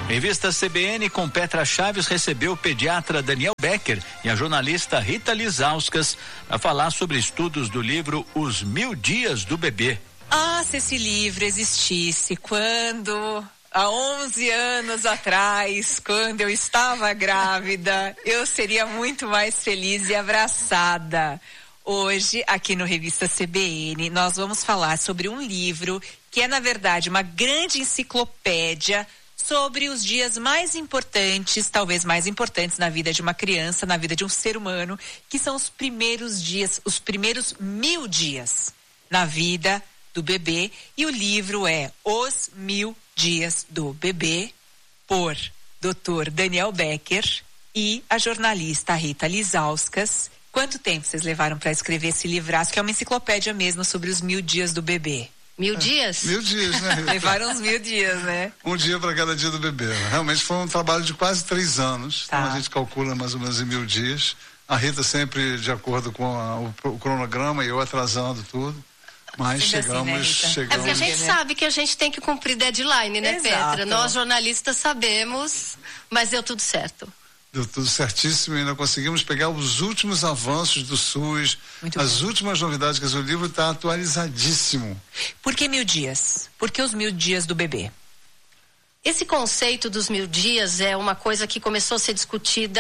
Revista CBN com Petra Chaves recebeu o pediatra Daniel Becker e a jornalista Rita Lizauskas a falar sobre estudos do livro Os 1000 Dias do Bebê. Ah, se esse livro existisse quando, há 11 anos atrás, quando eu estava grávida, eu seria muito mais feliz e abraçada. Hoje, aqui no Revista CBN, nós vamos falar sobre um livro que é, na verdade, uma grande enciclopédia sobre os dias mais importantes, talvez mais importantes na vida de uma criança, na vida de um ser humano, que são os primeiros dias, os primeiros 1000 dias na vida do bebê. E o livro é Os 1000 Dias do Bebê, por Dr. Daniel Becker e a jornalista Rita Lizauskas. Quanto tempo vocês levaram para escrever esse livraço, que é uma enciclopédia mesmo sobre os 1000 dias do bebê? 1000 dias? 1000 dias, né? Levaram uns 1000 dias, né? Um dia para cada dia do bebê. Realmente foi um trabalho de quase 3 anos. Tá. Então a gente calcula mais ou menos em 1000 dias. A Rita sempre de acordo com o cronograma e eu atrasando tudo. Mas chegamos. É porque a gente sabe que a gente tem que cumprir deadline, né, Exato. Petra? Nós jornalistas sabemos, mas deu tudo certo. Deu tudo certíssimo e ainda conseguimos pegar os últimos avanços do SUS, as últimas novidades, que o livro está atualizadíssimo. Por que 1000 dias? Por que os 1000 dias do bebê? Esse conceito dos 1000 dias é uma coisa que começou a ser discutido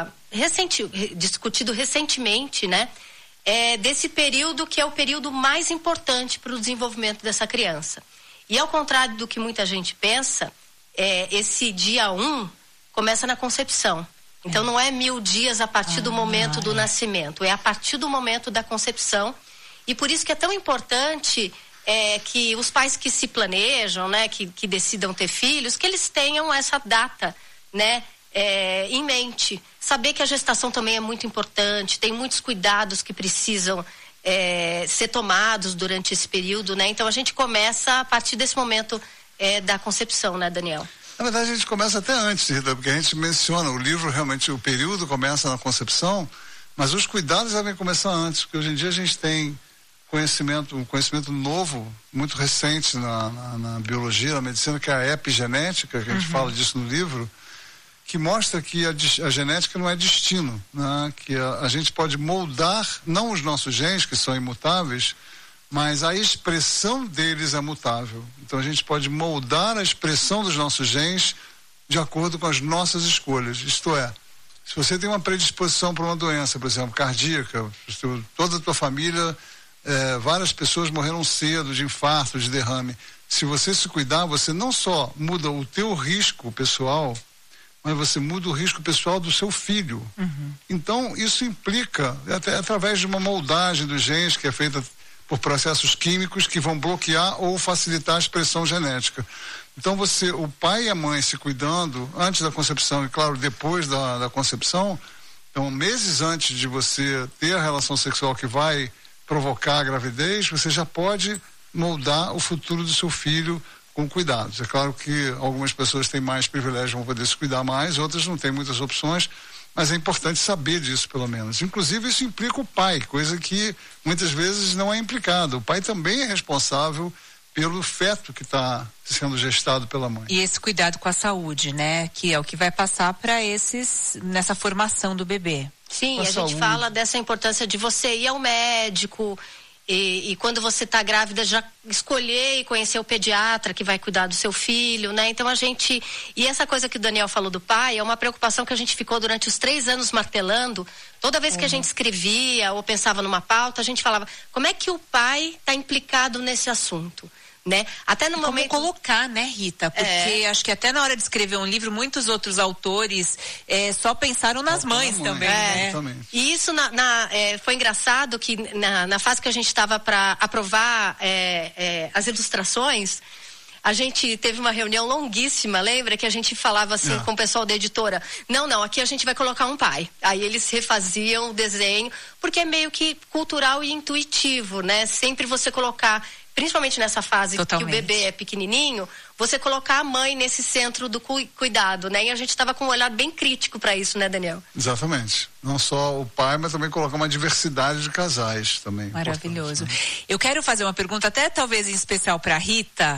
recentemente, né? Desse período que é o período mais importante para o desenvolvimento dessa criança. E ao contrário do que muita gente pensa, esse dia 1 começa na concepção. Então não é 1000 dias a partir do momento do nascimento, é a partir do momento da concepção. E por isso que é tão importante que os pais que se planejam, né, que decidam ter filhos, que eles tenham essa data, né, em mente. Saber que a gestação também é muito importante, tem muitos cuidados que precisam ser tomados durante esse período, né? Então a gente começa a partir desse momento da concepção, né, Daniel? Na verdade, a gente começa até antes, Rita, porque a gente menciona, o livro realmente, o período começa na concepção, mas os cuidados devem começar antes, porque hoje em dia a gente tem um conhecimento novo, muito recente na biologia, na medicina, que é a epigenética, que a gente fala disso no livro, que mostra que a genética não é destino, né? Que a gente pode moldar, não os nossos genes, que são imutáveis, mas a expressão deles é mutável. Então a gente pode moldar a expressão dos nossos genes de acordo com as nossas escolhas. Isto é, se você tem uma predisposição para uma doença, por exemplo, cardíaca, toda a tua família, várias pessoas morreram cedo de infarto, de derrame. Se você se cuidar, você não só muda o teu risco pessoal, mas você muda o risco pessoal do seu filho. Então isso implica, até através de uma moldagem dos genes que é feita por processos químicos que vão bloquear ou facilitar a expressão genética. Então o pai e a mãe se cuidando antes da concepção e, claro, depois da concepção, então meses antes de você ter a relação sexual que vai provocar a gravidez, você já pode moldar o futuro do seu filho com cuidados. É claro que algumas pessoas têm mais privilégio, vão poder se cuidar mais, outras não têm muitas opções, mas é importante saber disso, pelo menos. Inclusive, isso implica o pai, coisa que muitas vezes não é implicada. O pai também é responsável pelo feto que está sendo gestado pela mãe. E esse cuidado com a saúde, né? Que é o que vai passar para nessa formação do bebê. Sim, a gente fala dessa importância de você ir ao médico e quando você está grávida já escolher e conhecer o pediatra que vai cuidar do seu filho, né? Então e essa coisa que o Daniel falou do pai é uma preocupação que a gente ficou durante os 3 anos martelando. Toda vez que a gente escrevia ou pensava numa pauta, a gente falava, como é que o pai está implicado nesse assunto? Né? Até no momento colocar, né, Rita? Porque acho que até na hora de escrever um livro, muitos outros autores só pensaram nas mães também, né? Exatamente. E isso foi engraçado que na fase que a gente estava para aprovar as ilustrações, a gente teve uma reunião longuíssima, lembra? Que a gente falava assim com o pessoal da editora, não, aqui a gente vai colocar um pai. Aí eles refaziam o desenho, porque é meio que cultural e intuitivo, né? Sempre você colocar, principalmente nessa fase que o bebê é pequenininho, você colocar a mãe nesse centro do cuidado, né? E a gente estava com um olhar bem crítico para isso, né, Daniel? Exatamente. Não só o pai, mas também colocar uma diversidade de casais também. Maravilhoso. Eu quero fazer uma pergunta até talvez em especial para Rita.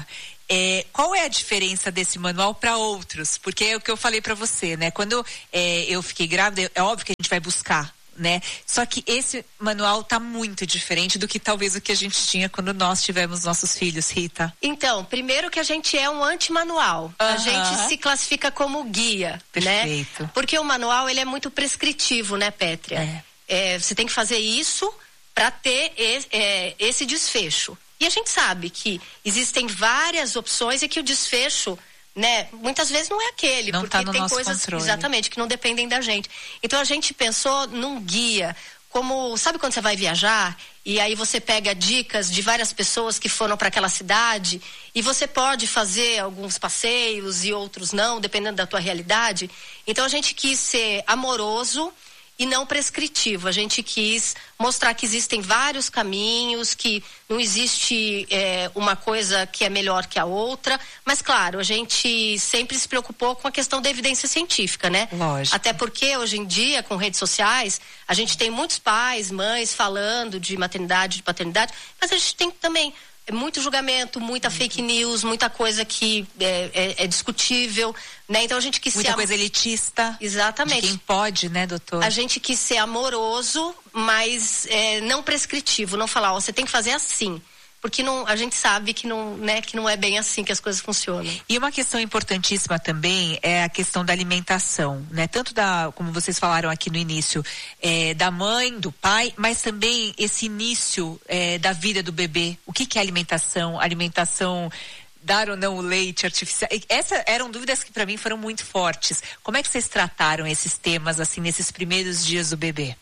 Qual é a diferença desse manual para outros? Porque é o que eu falei para você, né? Quando eu fiquei grávida, é óbvio que a gente vai buscar, né? Só que esse manual tá muito diferente do que talvez o que a gente tinha quando nós tivemos nossos filhos, Rita. Então, primeiro que a gente é um antimanual. A gente se classifica como guia, perfeito, né? Porque o manual, ele é muito prescritivo, né, Pétria? Você tem que fazer isso para ter esse desfecho. E a gente sabe que existem várias opções e que o desfecho, né, muitas vezes não é aquele, não porque tá no tem nosso coisas controle. Exatamente que não dependem da gente. Então a gente pensou num guia, como, sabe quando você vai viajar e aí você pega dicas de várias pessoas que foram para aquela cidade e você pode fazer alguns passeios e outros não, dependendo da tua realidade. Então a gente quis ser amoroso e não prescritivo. A gente quis mostrar que existem vários caminhos, que não existe uma coisa que é melhor que a outra, mas claro, a gente sempre se preocupou com a questão da evidência científica, né? Lógico. Até porque hoje em dia, com redes sociais, a gente tem muitos pais, mães falando de maternidade, de paternidade, mas a gente tem também muito julgamento, muita fake news, muita coisa que é discutível, né? Então a gente quis muita coisa elitista. Exatamente. De quem pode, né, doutor? A gente quis ser amoroso, mas não prescritivo, não falar, você tem que fazer assim. Porque a gente sabe que não é bem assim que as coisas funcionam. E uma questão importantíssima também é a questão da alimentação, né? Tanto como vocês falaram aqui no início, da mãe, do pai, mas também esse início da vida do bebê. O que é alimentação? Alimentação, dar ou não o leite artificial? Essas eram dúvidas que para mim foram muito fortes. Como é que vocês trataram esses temas, assim, nesses primeiros dias do bebê?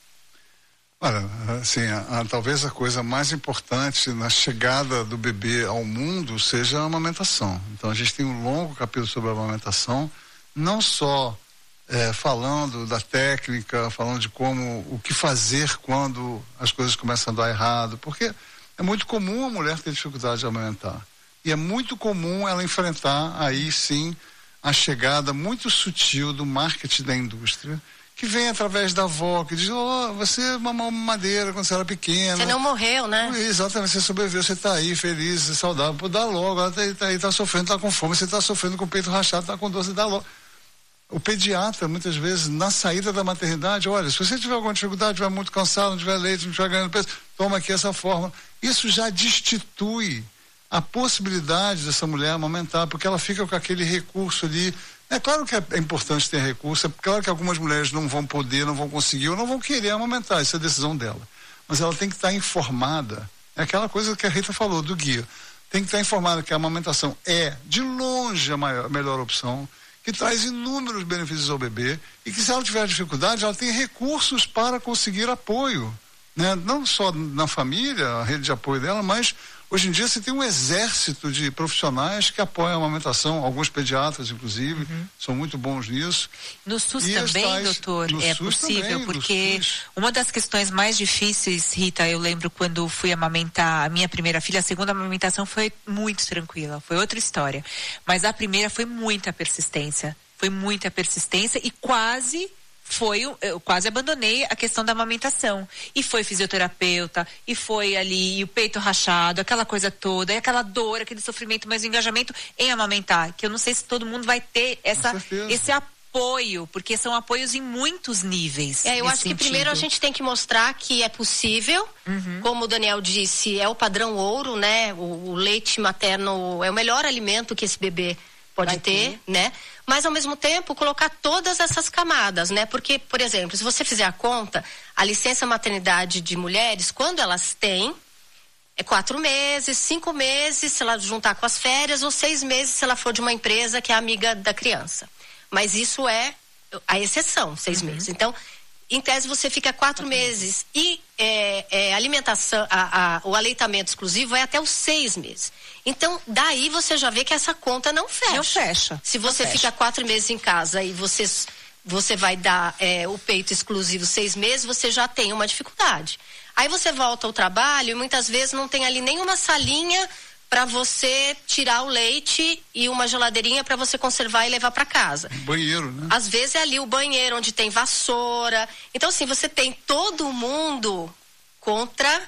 Olha, assim, talvez a coisa mais importante na chegada do bebê ao mundo seja a amamentação. Então a gente tem um longo capítulo sobre a amamentação, não só falando da técnica, falando de o que fazer quando as coisas começam a dar errado, porque é muito comum a mulher ter dificuldade de amamentar. E é muito comum ela enfrentar aí sim a chegada muito sutil do marketing da indústria, que vem através da avó, que diz, você mamou madeira quando você era pequena. Você não morreu, né? Exatamente, você sobreviveu, você tá aí, feliz, saudável, pô, dá logo, ela tá aí, tá sofrendo, tá com fome, você tá sofrendo com o peito rachado, tá com dor, você dá logo. O pediatra, muitas vezes, na saída da maternidade, olha, se você tiver alguma dificuldade, estiver muito cansado, não tiver leite, não estiver ganhando peso, toma aqui essa fórmula. Isso já destitui a possibilidade dessa mulher amamentar, porque ela fica com aquele recurso ali. É claro que é importante ter recurso, é claro que algumas mulheres não vão poder, não vão conseguir ou não vão querer amamentar, isso é a decisão dela. Mas ela tem que estar informada, é aquela coisa que a Rita falou do guia, tem que estar informada que a amamentação é, de longe, a melhor opção, que traz inúmeros benefícios ao bebê e que se ela tiver dificuldade, ela tem recursos para conseguir apoio, né? Não só na família, a rede de apoio dela, mas hoje em dia você tem um exército de profissionais que apoiam a amamentação, alguns pediatras, inclusive, são muito bons nisso. No SUS também, doutor, é possível, porque uma das questões mais difíceis, Rita, eu lembro quando fui amamentar a minha primeira filha, a segunda amamentação foi muito tranquila, foi outra história. Mas a primeira foi muita persistência e eu quase abandonei a questão da amamentação. E foi fisioterapeuta, e foi ali, e o peito rachado, aquela coisa toda, e aquela dor, aquele sofrimento, mas o engajamento em amamentar, que eu não sei se todo mundo vai ter esse apoio, porque são apoios em muitos níveis. Eu acho que primeiro a gente tem que mostrar que é possível, como o Daniel disse, é o padrão ouro, né? O leite materno é o melhor alimento que esse bebê pode ter, né? Mas ao mesmo tempo colocar todas essas camadas, né? Porque, por exemplo, se você fizer a conta, a licença maternidade de mulheres, quando elas têm, é 4 meses, 5 meses se ela juntar com as férias, ou 6 meses se ela for de uma empresa que é amiga da criança. Mas isso é a exceção, 6 meses. Então, em tese você fica 4 meses e alimentação, o aleitamento exclusivo é até os 6 meses. Então, daí você já vê que essa conta não fecha. Não fecha. Se você fica 4 meses em casa e você vai dar o peito exclusivo 6 meses, você já tem uma dificuldade. Aí você volta ao trabalho e muitas vezes não tem ali nenhuma salinha para você tirar o leite e uma geladeirinha para você conservar e levar para casa. Banheiro, né? Às vezes é ali o banheiro onde tem vassoura. Então, assim, você tem todo mundo contra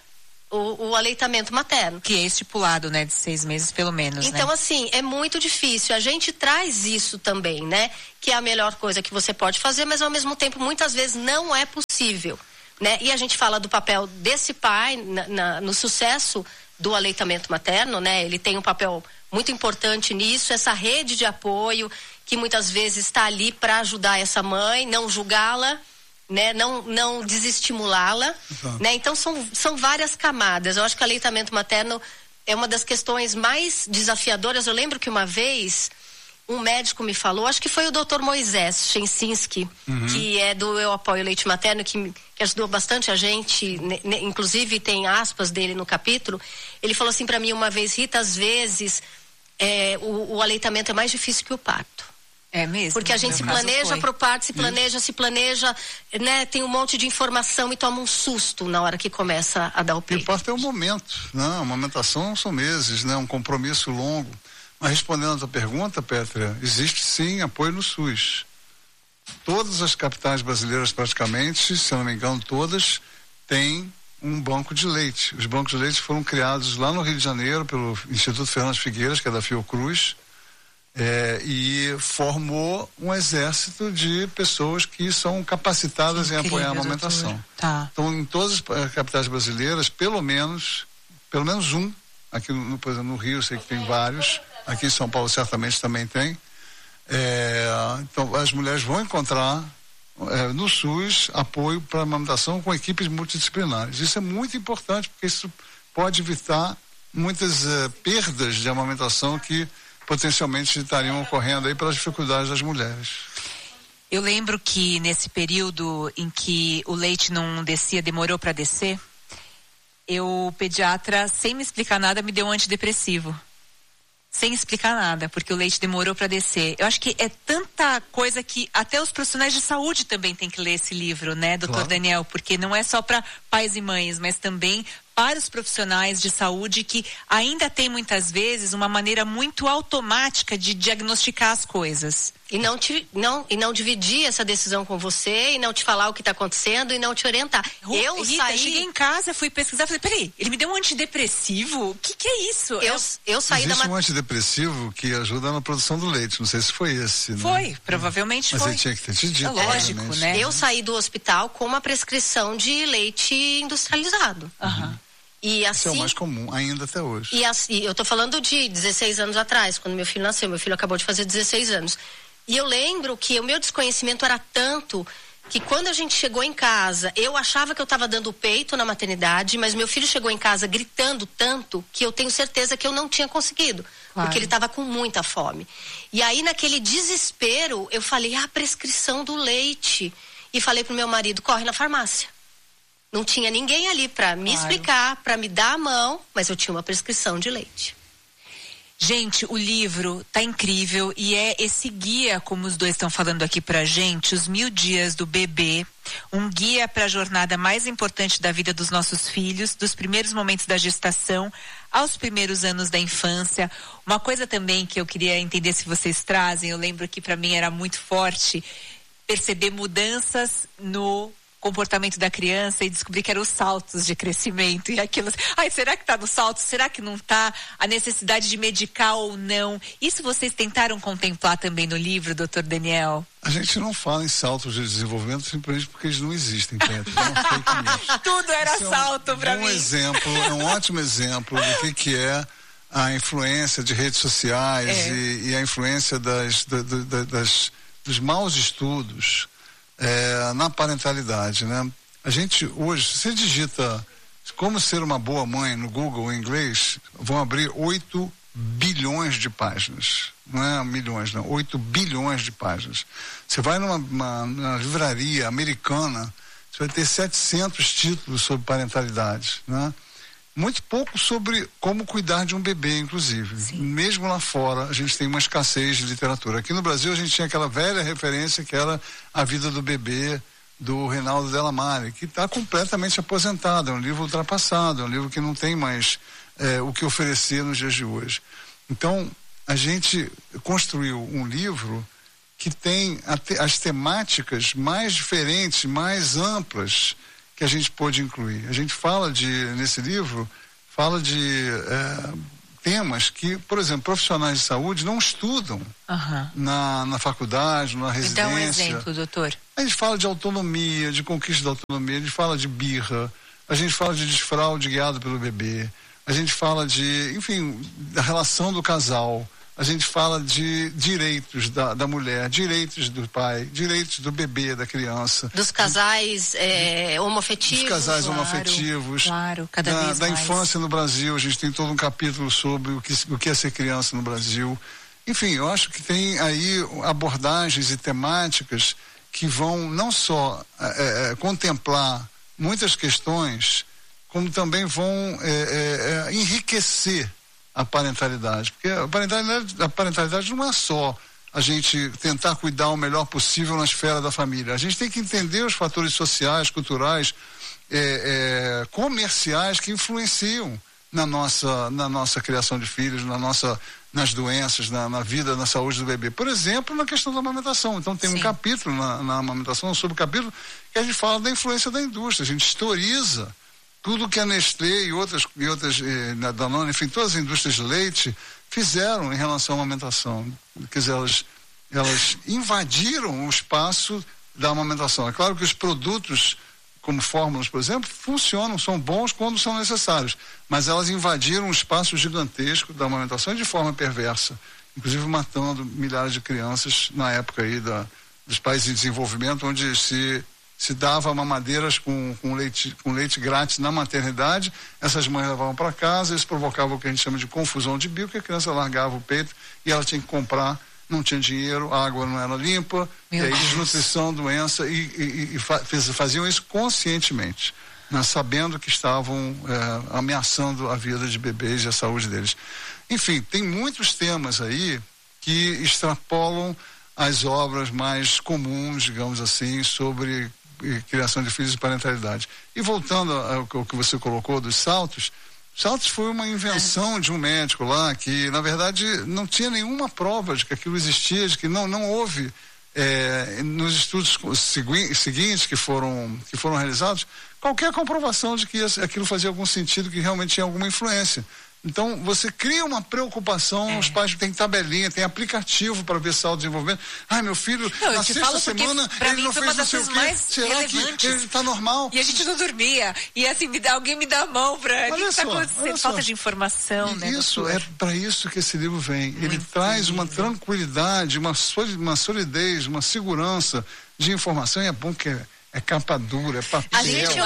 o aleitamento materno. Que é estipulado, né, de 6 meses pelo menos, então, né? assim, é muito difícil. A gente traz isso também, né? Que é a melhor coisa que você pode fazer, mas ao mesmo tempo, muitas vezes não é possível, né? E a gente fala do papel desse pai no sucesso do aleitamento materno, né? Ele tem um papel muito importante nisso, essa rede de apoio que muitas vezes está ali para ajudar essa mãe, não julgá-la, né? Não desestimulá-la, né? Então são várias camadas. Eu acho que o aleitamento materno é uma das questões mais desafiadoras. Eu lembro que uma vez um médico me falou, acho que foi o Dr. Moisés Chensinski, que é do Eu Apoio o Leite Materno, que ajudou bastante a gente, inclusive tem aspas dele no capítulo. Ele falou assim para mim uma vez: Rita, às vezes o aleitamento é mais difícil que o parto. É mesmo? Porque a gente se planeja para o parto, se planeja, né? Tem um monte de informação e toma um susto na hora que começa a dar o peito. O parto é um momento, né? A amamentação são meses, né? Um compromisso longo. Mas respondendo a tua pergunta, Pétria, existe sim apoio no SUS. Todas as capitais brasileiras praticamente, se eu não me engano todas, têm um banco de leite. Os bancos de leite foram criados lá no Rio de Janeiro pelo Instituto Fernando Figueiras, que é da Fiocruz, e formou um exército de pessoas que são capacitadas em apoiar a amamentação. Tá. Então, em todas as capitais brasileiras, pelo menos um, aqui por exemplo, no Rio eu sei que tem vários, aqui em São Paulo certamente também tem. Então, as mulheres vão encontrar no SUS apoio para a amamentação com equipes multidisciplinares. Isso é muito importante, porque isso pode evitar muitas perdas de amamentação que potencialmente estariam ocorrendo aí pelas dificuldades das mulheres. Eu lembro que nesse período em que o leite não descia, demorou para descer, o pediatra, sem me explicar nada, me deu um antidepressivo. Sem explicar nada, porque o leite demorou para descer. Eu acho que é tanta coisa que até os profissionais de saúde também têm que ler esse livro, né, doutor Claro. Daniel? Porque não é só para pais e mães, mas também para os profissionais de saúde que ainda tem muitas vezes uma maneira muito automática de diagnosticar as coisas. E não dividir essa decisão com você, e não te falar o que está acontecendo, e não te orientar. Rita, cheguei em casa, fui pesquisar, falei, peraí, ele me deu um antidepressivo? O que é isso? Eu saí Existe um antidepressivo que ajuda na produção do leite, não sei se foi esse, né? Foi, provavelmente Mas foi. ele tinha que ter te dito. Lógico, obviamente. né? Eu saí do hospital com uma prescrição de leite industrializado. E assim, Isso é o mais comum, ainda até hoje. E assim, eu tô falando de 16 anos atrás, quando meu filho nasceu. Meu filho acabou de fazer 16 anos. E eu lembro que o meu desconhecimento era tanto que quando a gente chegou em casa, eu achava que eu estava dando o peito na maternidade, mas meu filho chegou em casa gritando tanto que eu tenho certeza que eu não tinha conseguido. Claro. Porque ele estava com muita fome. E aí, naquele desespero, eu falei, a prescrição do leite. E falei pro meu marido, corre na farmácia. Não tinha ninguém ali para me explicar, para me dar a mão, mas eu tinha uma prescrição de leite. Gente, o livro tá incrível e é esse guia, como os dois estão falando aqui pra gente, Os 1000 Dias do Bebê, um guia para a jornada mais importante da vida dos nossos filhos, dos primeiros momentos da gestação aos primeiros anos da infância. Uma coisa também que eu queria entender se vocês trazem, eu lembro que para mim era muito forte perceber mudanças no comportamento da criança e descobrir que eram os saltos de crescimento e aquilo, será que tá no salto? Será que não tá? A necessidade de medicar ou não? Isso vocês tentaram contemplar também no livro, doutor Daniel? A gente não fala em saltos de desenvolvimento simplesmente porque eles não existem, Pedro. É uma fake news. Tudo era salto para mim. É um ótimo exemplo do que é a influência de redes sociais e a influência dos maus estudos na parentalidade, né? A gente hoje, se você digita como ser uma boa mãe no Google em inglês, vão abrir 8 bilhões de páginas. Não é milhões, não. 8 bilhões de páginas. Você vai numa livraria americana, você vai ter 700 títulos sobre parentalidade, né? Muito pouco sobre como cuidar de um bebê, inclusive. Sim. Mesmo lá fora, a gente tem uma escassez de literatura. Aqui no Brasil, a gente tinha aquela velha referência que era A Vida do Bebê, do Reinaldo Della Mare, que está completamente aposentado. É um livro ultrapassado, é um livro que não tem mais o que oferecer nos dias de hoje. Então, a gente construiu um livro que tem as temáticas mais diferentes, mais amplas, que a gente pôde incluir. A gente fala nesse livro, temas que, por exemplo, profissionais de saúde não estudam na faculdade, na residência. Dá um exemplo, doutor. A gente fala de autonomia, de conquista da autonomia, a gente fala de birra, a gente fala de desfraude guiado pelo bebê, a gente fala da relação do casal, a gente fala de direitos da mulher, direitos do pai, direitos do bebê, da criança. Dos casais homoafetivos. Dos casais homoafetivos. Claro, cada vez da mais. infância no Brasil, a gente tem todo um capítulo sobre o que é ser criança no Brasil. Enfim, eu acho que tem aí abordagens e temáticas que vão não só contemplar muitas questões, como também vão enriquecer a parentalidade, porque a parentalidade não é só a gente tentar cuidar o melhor possível na esfera da família. A gente tem que entender os fatores sociais, culturais, comerciais que influenciam na nossa criação de filhos, nas doenças, na vida, na saúde do bebê. Por exemplo, na questão da amamentação. Então tem um capítulo na amamentação, um subcapítulo, que a gente fala da influência da indústria. A gente historiza tudo que a Nestlé e outras da Danone, enfim, todas as indústrias de leite fizeram em relação à amamentação. Quer dizer, elas invadiram o espaço da amamentação. É claro que os produtos, como fórmulas, por exemplo, funcionam, são bons quando são necessários, mas elas invadiram um espaço gigantesco da amamentação de forma perversa, inclusive matando milhares de crianças na época aí dos países em desenvolvimento, onde se dava mamadeiras com leite grátis na maternidade. Essas mães levavam para casa, isso provocava o que a gente chama de confusão de bio, que a criança largava o peito e ela tinha que comprar, não tinha dinheiro, a água não era limpa, e aí desnutrição, doença, e faziam isso conscientemente, né, sabendo que estavam ameaçando a vida de bebês e a saúde deles. Enfim, tem muitos temas aí que extrapolam as obras mais comuns, digamos assim, sobre criação de filhos e parentalidade. E voltando ao que você colocou dos saltos foi uma invenção de um médico lá que, na verdade, não tinha nenhuma prova de que aquilo existia, de que não houve nos estudos seguintes que foram realizados qualquer comprovação de que aquilo fazia algum sentido, que realmente tinha alguma influência. Então, você cria uma preocupação, os pais têm tabelinha, tem aplicativo para ver saldo de desenvolvimento. Ai, meu filho, na sexta semana, ele não fez não sei o quê. Será que ele está normal? E a gente não dormia. E assim, alguém me dá a mão para... O que está acontecendo? Falta de informação, né, isso, doutor? é para isso que esse livro vem. Ele traz uma tranquilidade, uma solidez, uma segurança de informação, e é bom que é capa dura, é papel. A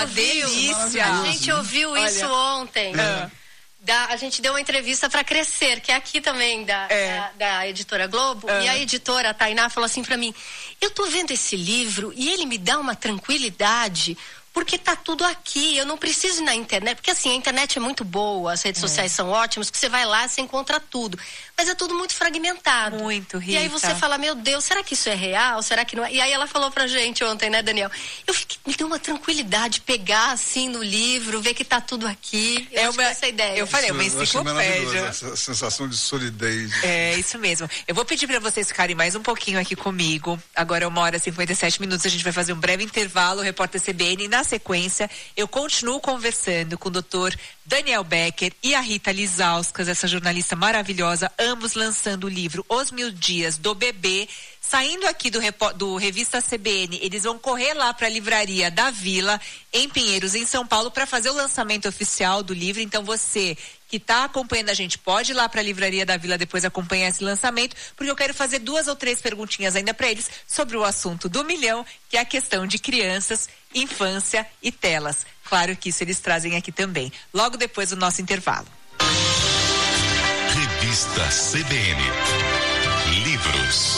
gente ouviu isso ontem. A gente deu uma entrevista para Crescer, que é aqui também da editora Globo, e a editora Tainá falou assim para mim: eu tô vendo esse livro e ele me dá uma tranquilidade, porque tá tudo aqui, eu não preciso ir na internet, porque assim, a internet é muito boa, as redes sociais são ótimas, que você vai lá, você encontra tudo, mas é tudo muito fragmentado. Muito, Rita. E aí você fala, meu Deus, será que isso é real? Será que não é? E aí ela falou pra gente ontem, né, Daniel? Me deu uma tranquilidade pegar assim no livro, ver que tá tudo aqui. Essa ideia. Eu falei, uma enciclopédia. Essa sensação de solidez. É, isso mesmo. Eu vou pedir para vocês ficarem mais um pouquinho aqui comigo. Agora é 1h57, a gente vai fazer um breve intervalo, o repórter CBN, e na sequência eu continuo conversando com o doutor Daniel Becker e a Rita Lizauskas, essa jornalista maravilhosa, ambos lançando o livro Os 1000 Dias do Bebê. Saindo aqui do Revista CBN, eles vão correr lá para a Livraria da Vila, em Pinheiros, em São Paulo, para fazer o lançamento oficial do livro. Então você que está acompanhando a gente pode ir lá para a Livraria da Vila depois acompanhar esse lançamento, porque eu quero fazer 2 ou 3 perguntinhas ainda para eles sobre o assunto do milhão, que é a questão de crianças, infância e telas. Claro que isso eles trazem aqui também, logo depois do nosso intervalo. Revista CBN. Livros.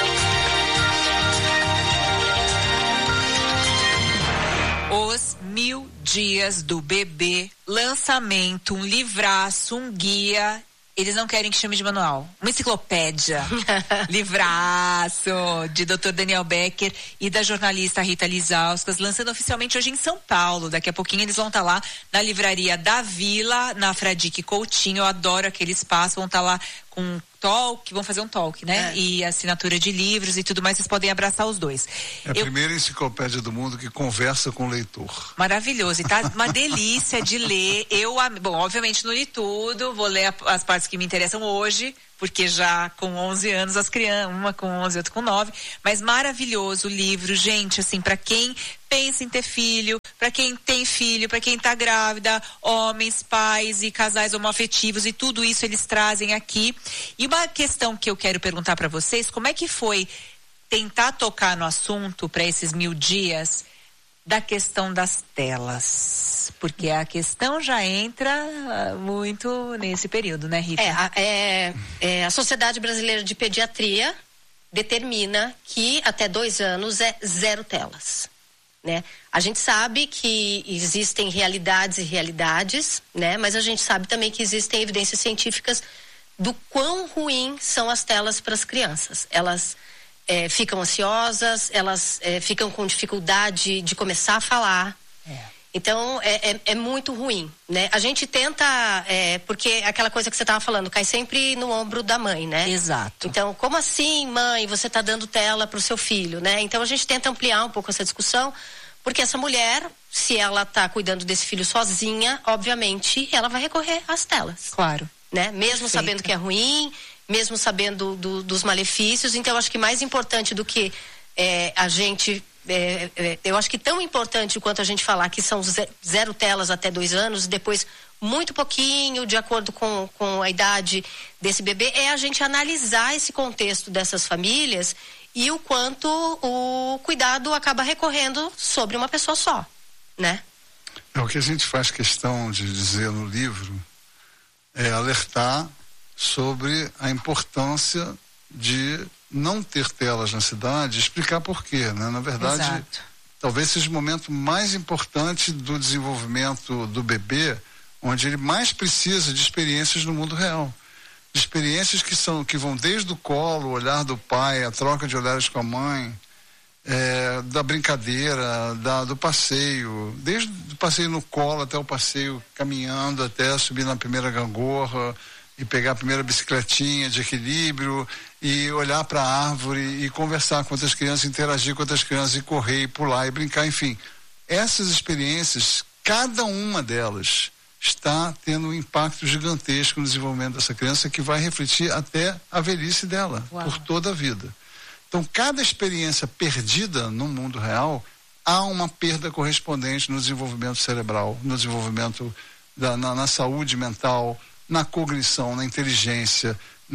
Os 1000 Dias do Bebê, lançamento, um livraço, um guia. Eles não querem que chame de manual, uma enciclopédia. Livraço de Dr. Daniel Becker e da jornalista Rita Lizauskas, lançando oficialmente hoje em São Paulo. Daqui a pouquinho eles vão estar lá na Livraria da Vila, na Fradique Coutinho. Eu adoro aquele espaço, vão estar lá com talk, vão fazer um talk, né? E assinatura de livros e tudo mais, vocês podem abraçar os dois. É a primeira enciclopédia do mundo que conversa com o leitor. Maravilhoso, e tá uma delícia de ler. Bom, obviamente não li tudo, vou ler as partes que me interessam hoje, porque já com 11 anos as crianças, uma com 11, outra com 9, mas maravilhoso o livro, gente, assim, para quem pensa em ter filho, para quem tem filho, para quem tá grávida, homens, pais e casais homoafetivos e tudo isso eles trazem aqui. E uma questão que eu quero perguntar para vocês, como é que foi tentar tocar no assunto para esses 1000 dias da questão das telas? Porque a questão já entra muito nesse período, né, Rita? A Sociedade Brasileira de Pediatria determina que até 2 anos é 0 telas, né? A gente sabe que existem realidades e realidades, né? Mas a gente sabe também que existem evidências científicas do quão ruim são as telas para as crianças. Elas ficam ansiosas, elas ficam com dificuldade de começar a falar. Então, é muito ruim, né? A gente tenta, porque aquela coisa que você estava falando, cai sempre no ombro da mãe, né? Exato. Então, como assim, mãe, você está dando tela para o seu filho, né? Então, a gente tenta ampliar um pouco essa discussão, porque essa mulher, se ela está cuidando desse filho sozinha, obviamente, ela vai recorrer às telas. Claro. Né? Mesmo sabendo que é ruim, mesmo sabendo dos malefícios. Então, eu acho que mais importante do que a gente... eu acho que tão importante quanto a gente falar que são 0 telas até 2 anos, depois muito pouquinho, de acordo com a idade desse bebê, é a gente analisar esse contexto dessas famílias e o quanto o cuidado acaba recorrendo sobre uma pessoa só, né? O que a gente faz questão de dizer no livro é alertar sobre a importância de não ter telas na cidade, explicar por quê, né? Na verdade, exato, talvez seja o momento mais importante do desenvolvimento do bebê, onde ele mais precisa de experiências no mundo real. De experiências que vão desde o colo, o olhar do pai, a troca de olhares com a mãe, da brincadeira, do passeio, desde o passeio no colo até o passeio caminhando, até subir na primeira gangorra e pegar a primeira bicicletinha de equilíbrio e olhar para a árvore e conversar com outras crianças, interagir com outras crianças e correr e pular e brincar, enfim. Essas experiências, cada uma delas está tendo um impacto gigantesco no desenvolvimento dessa criança que vai refletir até a velhice dela, por toda a vida. Então, cada experiência perdida no mundo real, há uma perda correspondente no desenvolvimento cerebral, no desenvolvimento na saúde mental, na cognição, na inteligência,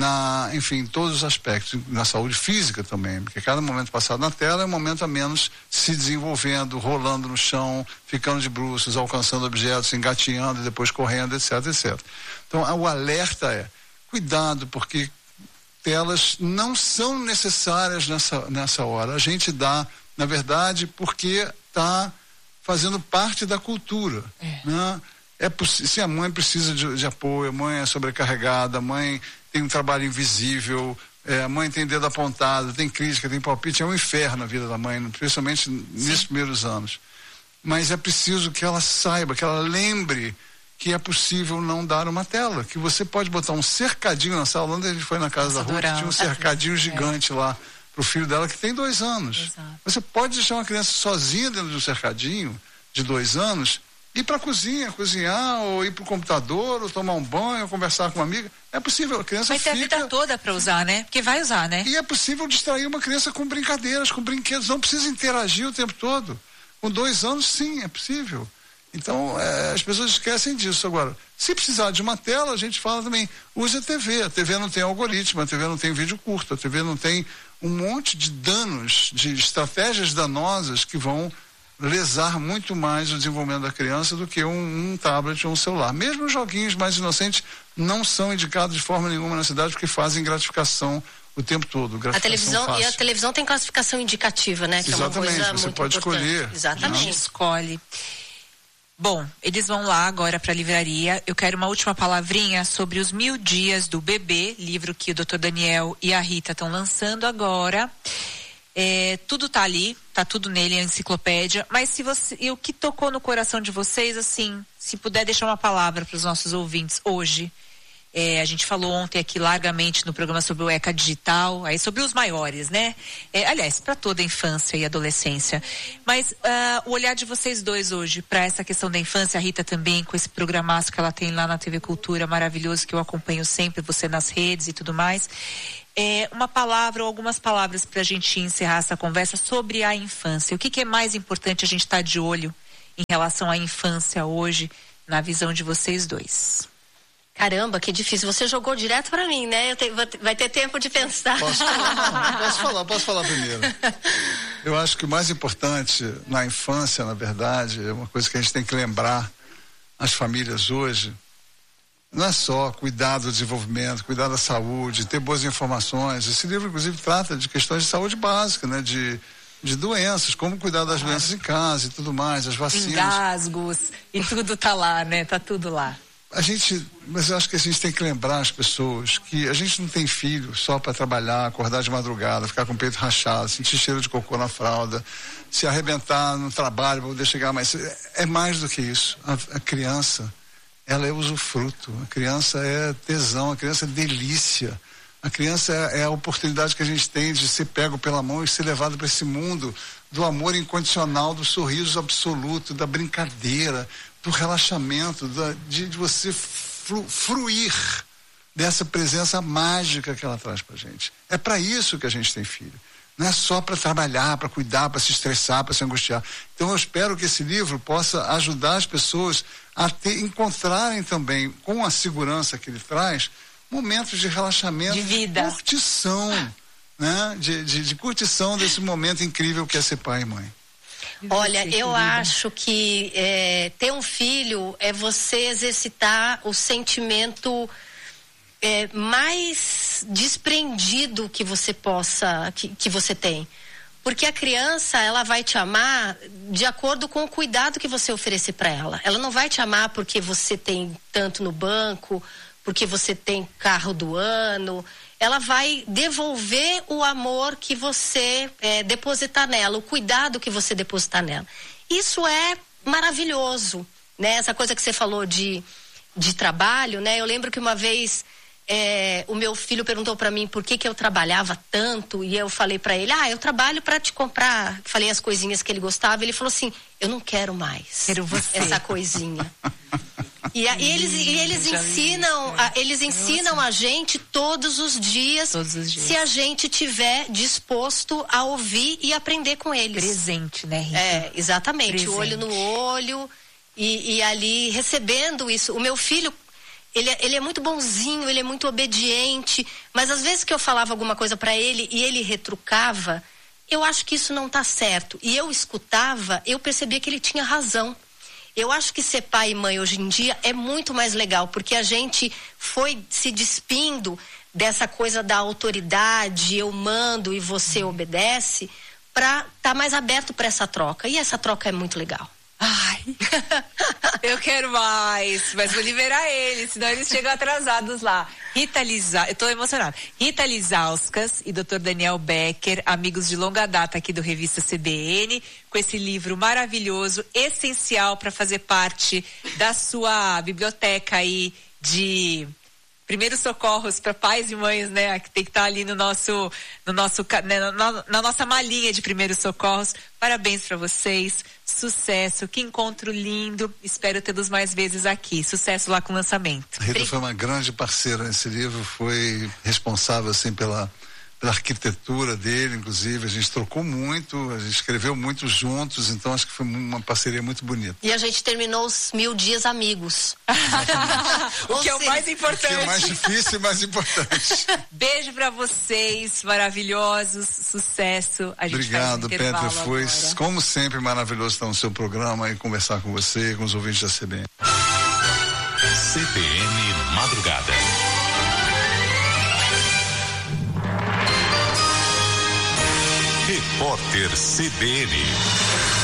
enfim, todos os aspectos, na saúde física também, porque cada momento passado na tela é um momento a menos se desenvolvendo, rolando no chão, ficando de bruços, alcançando objetos, engatinhando e depois correndo, etc, etc. Então, o alerta é, cuidado, porque telas não são necessárias nessa hora. A gente dá, na verdade, porque está fazendo parte da cultura, né? Se a mãe precisa de apoio, a mãe é sobrecarregada, a mãe tem um trabalho invisível, a mãe tem dedo apontado, tem crítica, tem palpite, é um inferno a vida da mãe, principalmente nesses primeiros anos. Mas é preciso que ela saiba, que ela lembre que é possível não dar uma tela, que você pode botar um cercadinho na sala. Onde a gente foi na casa da Ruth, tinha um cercadinho gigante lá pro filho dela que tem 2 anos. Exato. Você pode deixar uma criança sozinha dentro de um cercadinho de 2 anos, ir para a cozinha, cozinhar, ou ir para o computador, ou tomar um banho, ou conversar com uma amiga. É possível, a criança vai ter a vida toda para usar, né? Porque vai usar, né? E é possível distrair uma criança com brincadeiras, com brinquedos, não precisa interagir o tempo todo. Com 2 anos, sim, é possível. Então, as pessoas esquecem disso. Agora, se precisar de uma tela, a gente fala também, use a TV. A TV não tem algoritmo, a TV não tem vídeo curto, a TV não tem um monte de danos, de estratégias danosas que vão lesar muito mais o desenvolvimento da criança do que um tablet ou um celular. Mesmo os joguinhos mais inocentes não são indicados de forma nenhuma na cidade porque fazem gratificação o tempo todo. A televisão tem classificação indicativa, né? Que exatamente, é uma coisa você muito pode importante. escolher. Exatamente. Escolhe. Bom, eles vão lá agora para a livraria. Eu quero uma última palavrinha sobre os 1000 dias do bebê, livro que o Dr. Daniel e a Rita estão lançando agora. Tudo tá ali, tá tudo nele, a enciclopédia, mas o que tocou no coração de vocês, assim, se puder deixar uma palavra para os nossos ouvintes hoje, A gente falou ontem aqui largamente no programa sobre o ECA Digital, aí sobre os maiores, né? Aliás, para toda a infância e adolescência. Mas o olhar de vocês dois hoje para essa questão da infância, a Rita também, com esse programaço que ela tem lá na TV Cultura, maravilhoso, que eu acompanho sempre, você nas redes e tudo mais. Uma palavra ou algumas palavras para a gente encerrar essa conversa sobre a infância. O que é mais importante a gente estar de olho em relação à infância hoje, na visão de vocês dois? Caramba, que difícil. Você jogou direto pra mim, né? Vai ter tempo de pensar. Posso falar primeiro. Eu acho que o mais importante na infância, na verdade, é uma coisa que a gente tem que lembrar as famílias hoje. Não é só cuidar do desenvolvimento, cuidar da saúde, ter boas informações. Esse livro, inclusive, trata de questões de saúde básica, né? De doenças, como cuidar das doenças em casa e tudo mais, as vacinas. Engasgos, e tudo tá lá, né? Tá tudo lá. Mas eu acho que a gente tem que lembrar as pessoas que a gente não tem filho só para trabalhar, acordar de madrugada, ficar com o peito rachado, sentir cheiro de cocô na fralda, se arrebentar no trabalho para poder chegar mais. É mais do que isso. A criança, ela é usufruto, a criança é tesão, a criança é delícia. A criança é a oportunidade que a gente tem de ser pego pela mão e ser levado para esse mundo do amor incondicional, do sorriso absoluto, da brincadeira, do relaxamento, de você fruir dessa presença mágica que ela traz pra gente. É para isso que a gente tem filho. Não é só para trabalhar, para cuidar, para se estressar, para se angustiar. Então eu espero que esse livro possa ajudar as pessoas a encontrarem também, com a segurança que ele traz, momentos de relaxamento, de vida, curtição, né? De curtição desse momento incrível que é ser pai e mãe. Olha, eu acho que ter um filho é você exercitar o sentimento mais desprendido que você possa, que você tem. Porque a criança, ela vai te amar de acordo com o cuidado que você oferecer para ela. Ela não vai te amar porque você tem tanto no banco, porque você tem carro do ano. Ela vai devolver o amor que você depositar nela, o cuidado que você depositar nela. Isso é maravilhoso, né? Essa coisa que você falou de trabalho, né? Eu lembro que uma vez o meu filho perguntou para mim por que eu trabalhava tanto, e eu falei para ele, eu trabalho para te comprar. Falei as coisinhas que ele gostava, ele falou assim, eu não quero mais essa coisinha. E eles ensinam a gente todos os dias, se a gente tiver disposto a ouvir e aprender com eles. Presente, né, Rita? Exatamente. Presente. Olho no olho e ali recebendo isso. O meu filho, ele é muito bonzinho, ele é muito obediente, mas às vezes que eu falava alguma coisa para ele e ele retrucava, eu acho que isso não tá certo. E eu escutava, eu percebia que ele tinha razão. Eu acho que ser pai e mãe hoje em dia é muito mais legal, porque a gente foi se despindo dessa coisa da autoridade, eu mando e você obedece, para estar mais aberto para essa troca. E essa troca é muito legal. Ai, eu quero mais, mas vou liberar eles, senão eles chegam atrasados lá. Eu tô emocionada. Rita Lizauskas e Dr. Daniel Becker, amigos de longa data aqui do Revista CBN, com esse livro maravilhoso, essencial para fazer parte da sua biblioteca aí de primeiros socorros para pais e mães, né? Que tem que estar ali na nossa malinha de primeiros socorros. Parabéns para vocês, sucesso, que encontro lindo, espero tê-los mais vezes aqui, sucesso lá com o lançamento. A Rita foi uma grande parceira nesse livro, foi responsável assim pela arquitetura dele, inclusive, a gente trocou muito, a gente escreveu muito juntos, então acho que foi uma parceria muito bonita. E a gente terminou os 1000 dias amigos. O que é o mais importante. O que é mais difícil e mais importante. Beijo pra vocês, maravilhosos, sucesso. A gente Obrigado, Petra, foi agora. Como sempre maravilhoso estar no seu programa e conversar com você, com os ouvintes da CBN. CBN Madrugada. Repórter CBN.